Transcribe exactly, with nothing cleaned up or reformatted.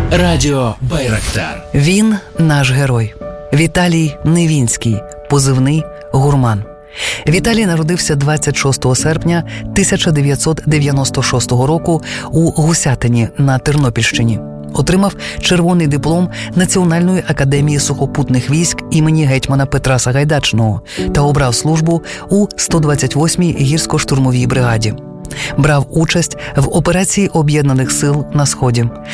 Радіо Байрактар. Він наш герой. Віталій Невінський, позивний «Гурман». Віталій народився двадцять шостого серпня тисяча дев'ятсот дев'яносто шостого року у Гусятині на Тернопільщині. Отримав червоний диплом Національної академії сухопутних військ імені гетьмана Петра Сагайдачного та обрав службу у сто двадцять восьмій гірсько-штурмовій бригаді. Брав участь в операції Об'єднаних сил на Сході.